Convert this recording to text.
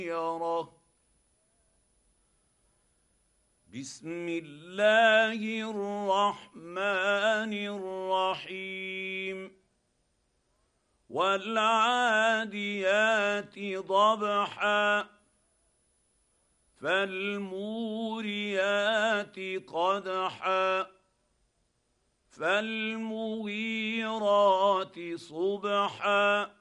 بسم الله الرحمن الرحيم والعاديات ضبحا فالموريات قدحا فالمغيرات صبحا